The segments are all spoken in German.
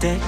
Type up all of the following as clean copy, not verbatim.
entdeckt.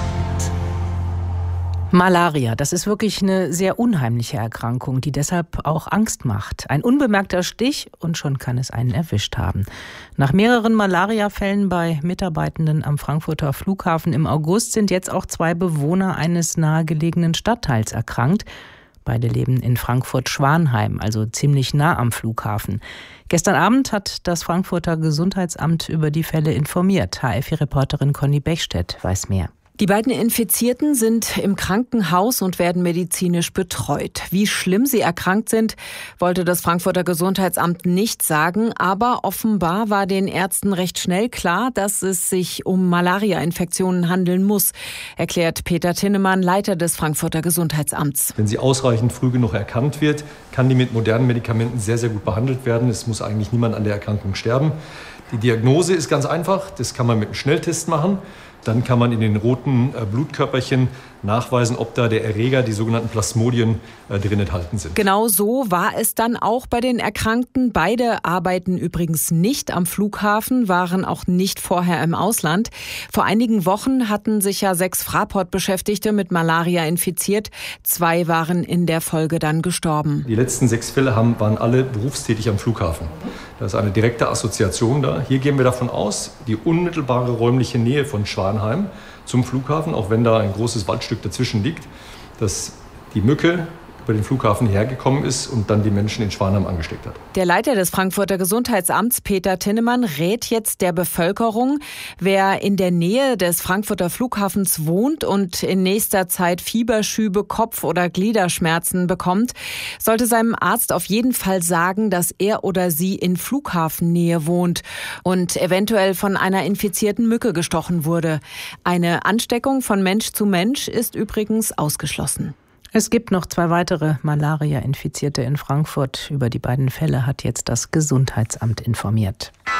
Malaria, das ist wirklich eine sehr unheimliche Erkrankung, die deshalb auch Angst macht. Ein unbemerkter Stich und schon kann es einen erwischt haben. Nach mehreren Malariafällen bei Mitarbeitenden am Frankfurter Flughafen im August sind jetzt auch 2 Bewohner eines nahegelegenen Stadtteils erkrankt. Beide leben in Frankfurt-Schwanheim, also ziemlich nah am Flughafen. Gestern Abend hat das Frankfurter Gesundheitsamt über die Fälle informiert. HFI-Reporterin Conny Bechstedt weiß mehr. Die beiden Infizierten sind im Krankenhaus und werden medizinisch betreut. Wie schlimm sie erkrankt sind, wollte das Frankfurter Gesundheitsamt nicht sagen. Aber offenbar war den Ärzten recht schnell klar, dass es sich um Malaria-Infektionen handeln muss, erklärt Peter Tinnemann, Leiter des Frankfurter Gesundheitsamts. Wenn sie ausreichend früh genug erkannt wird, kann die mit modernen Medikamenten sehr, sehr gut behandelt werden. Es muss eigentlich niemand an der Erkrankung sterben. Die Diagnose ist ganz einfach. Das kann man mit einem Schnelltest machen. Dann kann man in den roten Blutkörperchen nachweisen, ob da der Erreger, die sogenannten Plasmodien, drin enthalten sind. Genau so war es dann auch bei den Erkrankten. Beide arbeiten übrigens nicht am Flughafen, waren auch nicht vorher im Ausland. Vor einigen Wochen hatten sich ja 6 Fraport-Beschäftigte mit Malaria infiziert. 2 waren in der Folge dann gestorben. Die letzten 6 Fälle waren alle berufstätig am Flughafen. Da ist eine direkte Assoziation da. Hier gehen wir davon aus, die unmittelbare räumliche Nähe von Schwanheim zum Flughafen, auch wenn da ein großes Waldstück dazwischen liegt, dass die Mücke über den Flughafen hergekommen ist und dann die Menschen in Schwanheim angesteckt hat. Der Leiter des Frankfurter Gesundheitsamts, Peter Tinnemann, rät jetzt der Bevölkerung, wer in der Nähe des Frankfurter Flughafens wohnt und in nächster Zeit Fieberschübe, Kopf- oder Gliederschmerzen bekommt, sollte seinem Arzt auf jeden Fall sagen, dass er oder sie in Flughafennähe wohnt und eventuell von einer infizierten Mücke gestochen wurde. Eine Ansteckung von Mensch zu Mensch ist übrigens ausgeschlossen. Es gibt noch 2 weitere Malaria-Infizierte in Frankfurt. Über die beiden Fälle hat jetzt das Gesundheitsamt informiert.